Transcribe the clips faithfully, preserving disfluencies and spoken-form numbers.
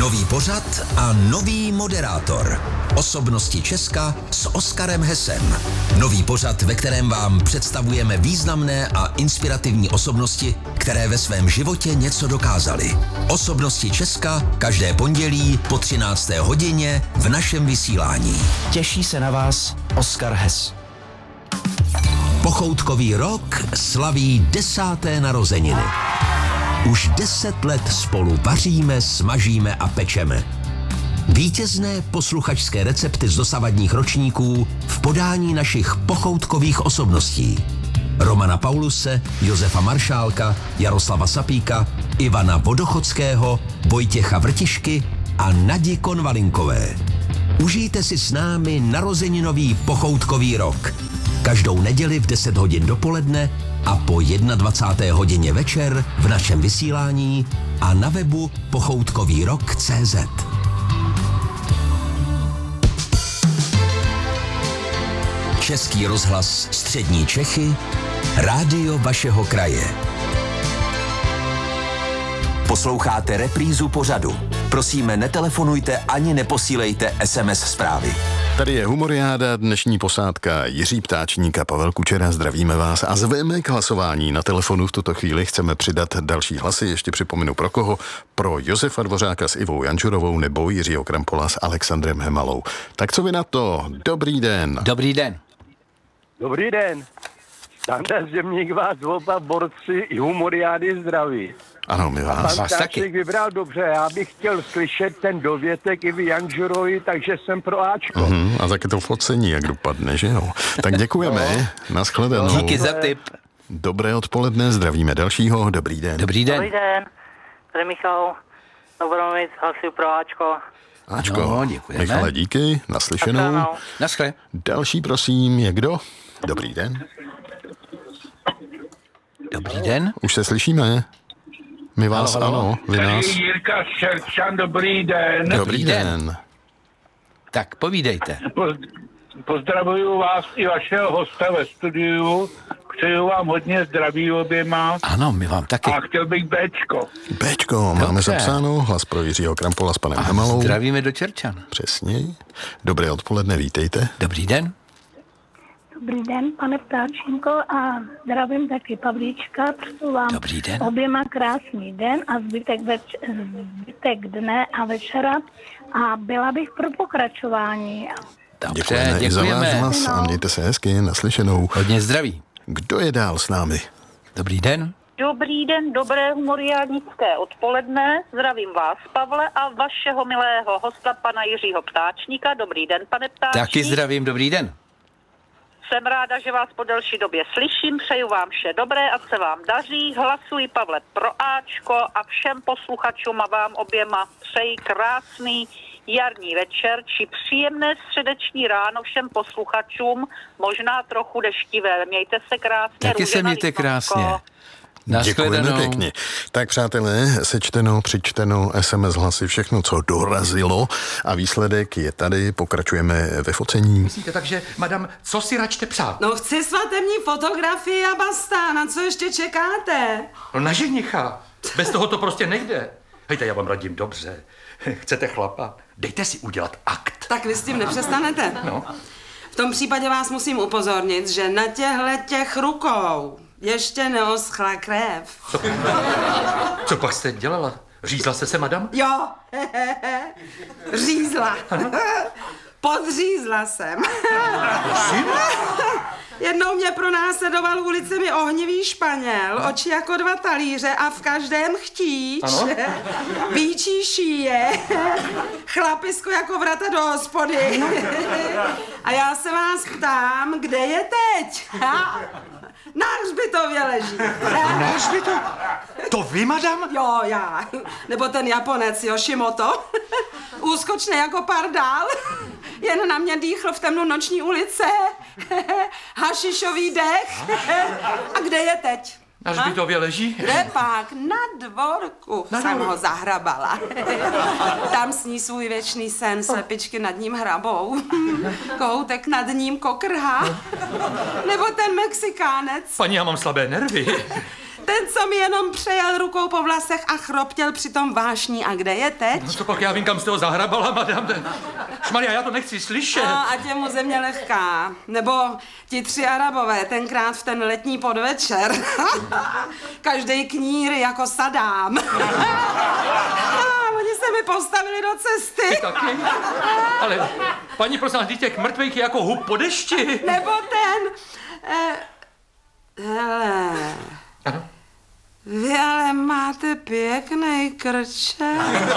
Nový pořad a nový moderátor. Osobnosti Česka s Oskarem Hesem. Nový pořad, ve kterém vám představujeme významné a inspirativní osobnosti, které ve svém životě něco dokázaly. Osobnosti Česka každé pondělí po třinácté hodině v našem vysílání. Těší se na vás Oskar Hes. Pochoutkový rok slaví desáté narozeniny. Už deset let spolu vaříme, smažíme a pečeme. Vítězné posluchačské recepty z dosavadních ročníků v podání našich pochoutkových osobností. Romana Pauluse, Josefa Maršálka, Jaroslava Sapíka, Ivana Vodochodského, Vojtěcha Vrtišky a Nadi Konvalinkové. Užijte si s námi narozeninový pochoutkový rok. Každou neděli v deset hodin dopoledne a po dvacáté jedné hodině večer v našem vysílání a na webu pochoutkový rok tečka cé zet. Český rozhlas Střední Čechy, rádio vašeho kraje. Posloucháte reprízu pořadu. Prosíme, netelefonujte ani neposílejte es em es zprávy. Tady je Humoriáda, dnešní posádka Jiří Ptáčník a Pavel Kučera. Zdravíme vás a zveme k hlasování. Na telefonu v tuto chvíli chceme přidat další hlasy. Ještě připomenu pro koho. Pro Josefa Dvořáka s Ivou Jančurovou nebo Jiřího Krampola s Alexandrem Hemalou. Tak co vy na to? Dobrý den. Dobrý den. Dobrý den. Standa Zemník vás oba borci i Humoriády zdraví. Ano, my vás. Pan Ptáček vybral dobře, já bych chtěl slyšet ten dovětek Ivy Jančurovi, takže jsem pro Ačko. Uhum, a taky to focení, jak dopadne, že jo? Tak děkujeme, no. Nashledanou. Díky za tip. Dobré odpoledne, zdravíme dalšího, dobrý den. Dobrý den. Dobrý den, tady Michal, Dobromic, hlasuju pro Ačko. Ačko, no, děkujeme. Michale, díky, naslyšenou. Naschle. Další, prosím, je kdo? Dobrý den. Dobrý den. Už se slyšíme? My vás, halo, halo. ano, vy nás. Tady Jirka Šerčan, dobrý den. Dobrý den. den. Tak povídejte. Poz, pozdravuju vás i vašeho hosta ve studiu. Přeju vám hodně zdraví oběma. Ano, my vám taky. A chtěl bych Bčko. Bčko, máme Dobře. zapsáno, hlas pro Jiřího Krampola s panem A Hemalou. zdravíme do Čerčan. Přesně. Dobré odpoledne, vítejte. Dobrý den. Dobrý den, pane Ptáčínko, a zdravím taky Pavlíčka, přeju vám Dobrý den. oběma krásný den a zbytek, več- zbytek dne a večera a byla bych pro pokračování. Dobře, Děkujeme, i za váš děkujeme. hlas a mějte se hezky, naslyšenou. Hodně zdraví. Kdo je dál s námi? Dobrý den. Dobrý den, dobré humoriádnické odpoledne. Zdravím vás, Pavle, a vašeho milého hosta, pana Jiřího Ptáčníka. Dobrý den, pane Ptáčník. Taky zdravím, dobrý den. Jsem ráda, že vás po delší době slyším. Přeju vám vše dobré, ať se vám daří. Hlasuji, Pavle, pro Ačko a všem posluchačům a vám oběma přeji krásný jarní večer či příjemné středeční ráno všem posluchačům, možná trochu deštivé. Mějte se krásně. Taky se Růžena mějte Lipnovsko. krásně. Děkujeme Nashledanou. pěkně. Tak přátelé, sečteno, přičteno, es em es hlasy, všechno, co dorazilo a výsledek je tady, pokračujeme ve focení. Myslíte, takže, madam, co si račte přát? No chci svatební fotografii a basta, na co ještě čekáte? No na ženicha. Bez toho to prostě nejde. Hejte, já vám radím dobře. Chcete chlapa? Dejte si udělat akt. Tak vy s tím nepřestanete. No. V tom případě vás musím upozornit, že na těchto těch rukou ještě neoschla krev. Co, co pak jste dělala? Řízla jste se, madam? Jo, řízla. Podřízla jsem. Prosím? Jednou mě pronásledoval ulicemi ohnivý Španěl, oči jako dva talíře a v každém chtíč. Ano? Bíčí šíje, chlapisko jako vrata do hospody. A já se vás ptám, kde je teď? Na hřbitově leží. Na hřbitov? To vy, madam? Jo, já. Nebo ten Japonec Yoshimoto. Úskočný jako pardál. Jen na mě dýchl v temnu noční ulice. Hašišový dech. A kde je teď? Na hřbitově leží? Kde pak? Na dvorku Na jsem dvorku. ho zahrabala. Tam sní svůj věčný sen, slepičky nad ním hrabou. Kohoutek nad ním kokrhá. Nebo ten Mexikánec. Paní, já mám slabé nervy. Ten, co mi jenom přejel rukou po vlasech a chroptěl přitom vášní. A kde je teď? No co pak já vím, kam z toho zahrabala, madam. Šmaria, já to nechci slyšet. No, ať je mu země lehká. Nebo ti tři Arabové, tenkrát v ten letní podvečer. Každej knír jako Sadám. A oni se mi postavili do cesty. Ty taky? Ale, paní, prosím vás, dítě, k mrtvejky jako hub po dešti. Nebo ten... Eh, hele... Ano? Vy ale máte pěkný krče.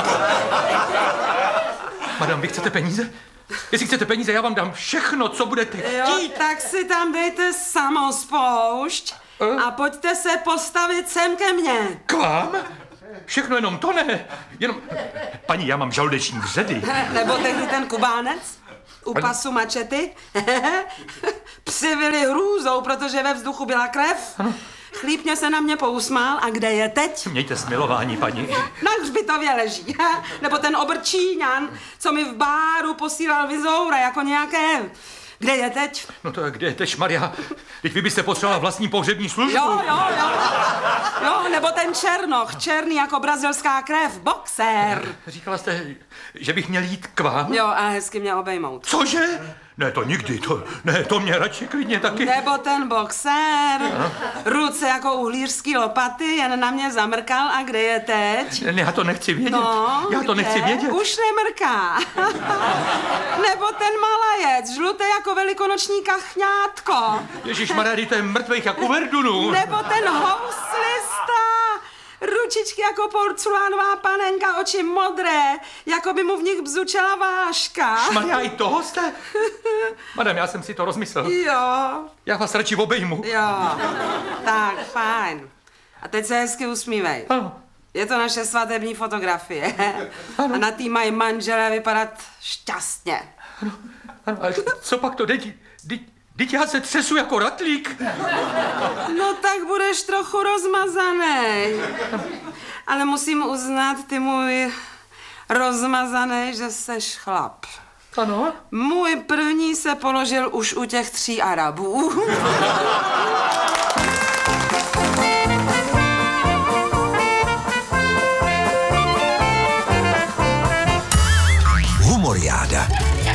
Madam, vy chcete peníze? Jestli chcete peníze, já vám dám všechno, co budete chtít. Jo, tak si tam dejte samospoušť a pojďte se postavit sem ke mně. K vám? Všechno jenom to ne. Jenom... Paní, já mám žaludeční vředy. Nebo tehdy ten Kubánec u pasu mačety. Přivili hrůzou, protože ve vzduchu byla krev. Ano. Chlípně se na mě pousmál. A kde je teď? Mějte smilování, paní. Na hřbitově leží. Nebo ten obrčíňan, co mi v báru posílal vizoura jako nějaké... Kde je teď? No to je, kde je teď, Šmaria? Teď vy byste potřebovala vlastní pohřební službu. Jo, jo, jo. Jo, nebo ten Černoch, černý jako brazilská krev, boxer. Říkala jste, že bych měl jít k vám? Jo, a hezky mě obejmout. Cože? Ne, to nikdy, to, ne, to mě radši klidně taky. Nebo ten boxer, ruce jako uhlířský lopaty, jen na mě zamrkal. A kde je teď? Ne, já to nechci vědět. No, já to kde? nechci vědět. Už nemrká. Nebo ten malajec, žlutý jako velikonoční kachňátko. Ježišmarja, to je mrtvejch jak u Verdunu. Nebo ten houslista. Ručičky jako porcelánová panenka, oči modré, jako by mu v nich bzučela váška. Šmarja, i toho jste? Madam, já jsem si to rozmyslel. Jo. Já vás radši obejmu. Jo, tak, fajn. A teď se hezky usmívej. Ano. Je to naše svatební fotografie. Ano. A na tý mají manželé vypadat šťastně. Ano, ano, ale co pak to jde? Teď já se třesu jako ratlík. No tak budeš trochu rozmazanej. Ale musím uznat, ty můj rozmazanej, že seš chlap. Ano? Můj první se položil už u těch tří Arabů.